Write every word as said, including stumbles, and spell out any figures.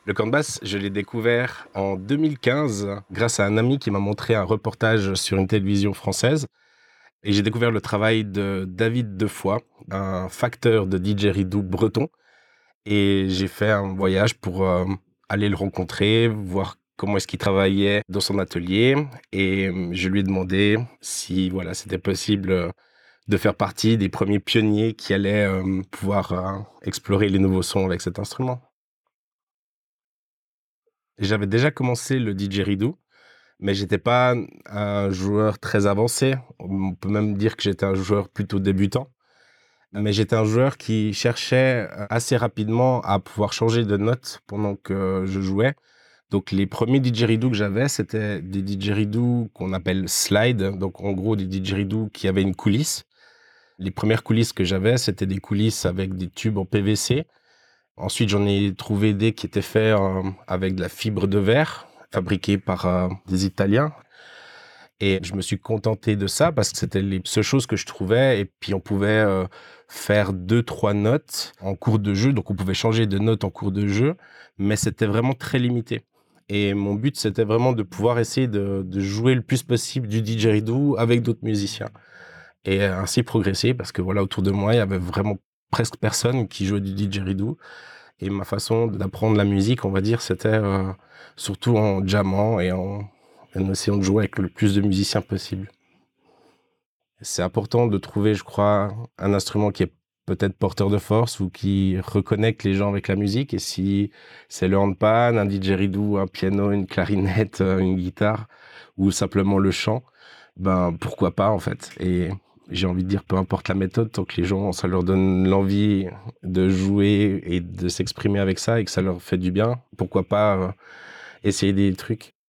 Le camp de basse, je l'ai découvert en deux mille quinze grâce à un ami qui m'a montré un reportage sur une télévision française et j'ai découvert le travail de David Defoy, un facteur de didgeridoo breton et j'ai fait un voyage pour, heu, aller le rencontrer, voir comment est-ce qu'il travaillait dans son atelier et mmh, je lui ai demandé si, voilà, c'était possible, heu, de faire partie des premiers pionniers qui allaient, hem, pouvoir, heu, explorer les nouveaux sons avec cet instrument. J'avais déjà commencé le didgeridoo, mais j'étais pas un joueur très avancé. On peut même dire que j'étais un joueur plutôt débutant. Mais j'étais un joueur qui cherchait, heu, assez rapidement à pouvoir changer de note pendant que je jouais. Donc les premiers didgeridoo que j'avais, c'était des didgeridoo qu'on appelle slide, donc en gros des didgeridoo qui avaient une coulisse. Les premières coulisses que j'avais, c'était des coulisses avec des tubes en P V C. Ensuite, j'en ai trouvé des qui étaient faits, hem, avec de la fibre de verre, fabriquée par, heu, des Italiens. Et je me suis contenté de ça parce que c'était les seules choses que je trouvais et puis on pouvait, heu, faire deux trois notes en cours de jeu, donc on pouvait changer de note en cours de jeu, mais c'était vraiment très limité et mon but, c'était vraiment de pouvoir essayer de de jouer le plus possible du didgeridoo avec d'autres musiciens et ainsi progresser parce que voilà, autour de moi, il y avait vraiment presque personne qui jouait du didgeridoo et ma façon d'apprendre la musique, on va dire, c'était, heu, surtout en jammant et en en essayant de jouer avec le plus de musiciens possible. C'est important de trouver, je crois, un instrument qui est peut-être porteur de force ou qui reconnecte les gens avec la musique et si c'est le handpan, un didgeridoo, un piano, une clarinette, heu, une guitare ou simplement le chant, ben, pourquoi pas, en fait? Et j'ai envie de dire, peu importe la méthode, tant que les gens, ça leur donne l'envie de jouer et de s'exprimer avec ça et que ça leur fait du bien, pourquoi pas, heu, essayer des trucs?